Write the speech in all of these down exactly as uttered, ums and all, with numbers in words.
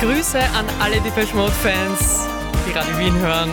Grüße an alle Depeche Mode Fans, die Radio Wien hören.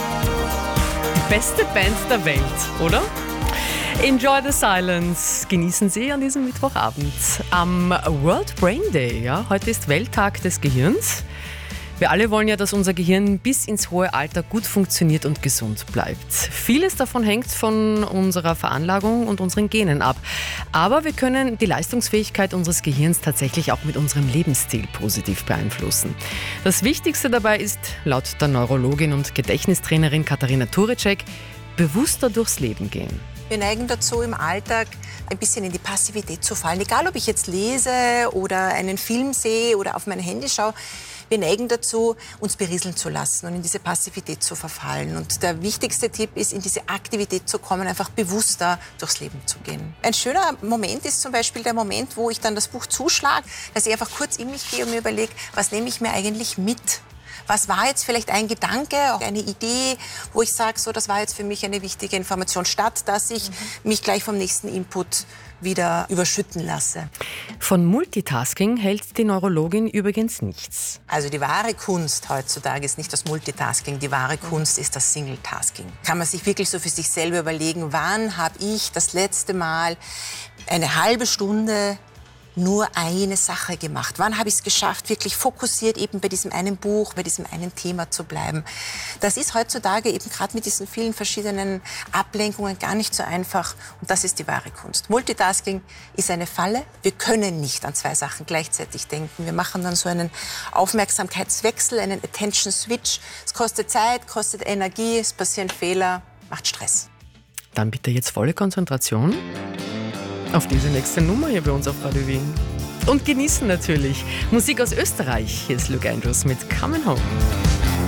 Die beste Band der Welt, oder? Enjoy the Silence. Genießen Sie an diesem Mittwochabend am World Brain Day. Ja? Heute ist Welttag des Gehirns. Wir alle wollen ja, dass unser Gehirn bis ins hohe Alter gut funktioniert und gesund bleibt. Vieles davon hängt von unserer Veranlagung und unseren Genen ab. Aber wir können die Leistungsfähigkeit unseres Gehirns tatsächlich auch mit unserem Lebensstil positiv beeinflussen. Das Wichtigste dabei ist, laut der Neurologin und Gedächtnistrainerin Katharina Tureczek, bewusster durchs Leben gehen. Wir neigen dazu, im Alltag ein bisschen in die Passivität zu fallen. Egal, ob ich jetzt lese oder einen Film sehe oder auf mein Handy schaue, wir neigen dazu, uns berieseln zu lassen und in diese Passivität zu verfallen. Und der wichtigste Tipp ist, in diese Aktivität zu kommen, einfach bewusster durchs Leben zu gehen. Ein schöner Moment ist zum Beispiel der Moment, wo ich dann das Buch zuschlage, dass ich einfach kurz in mich gehe und mir überlege, was nehme ich mir eigentlich mit? Was war jetzt vielleicht ein Gedanke, auch eine Idee, wo ich sage, so, das war jetzt für mich eine wichtige Information, statt dass ich mhm. mich gleich vom nächsten Input wieder überschütten lasse. Von Multitasking hält die Neurologin übrigens nichts. Also die wahre Kunst heutzutage ist nicht das Multitasking, die wahre Kunst ist das Singletasking. Kann man sich wirklich so für sich selber überlegen, wann habe ich das letzte Mal eine halbe Stunde nur eine Sache gemacht? Wann habe ich es geschafft, wirklich fokussiert eben bei diesem einen Buch, bei diesem einen Thema zu bleiben? Das ist heutzutage eben gerade mit diesen vielen verschiedenen Ablenkungen gar nicht so einfach. Und das ist die wahre Kunst. Multitasking ist eine Falle. Wir können nicht an zwei Sachen gleichzeitig denken. Wir machen dann so einen Aufmerksamkeitswechsel, einen Attention Switch. Es kostet Zeit, kostet Energie, es passieren Fehler, macht Stress. Dann bitte jetzt volle Konzentration auf diese nächste Nummer hier bei uns auf Radio Wien. Und genießen natürlich Musik aus Österreich. Hier ist Luke Andrews mit Coming Home.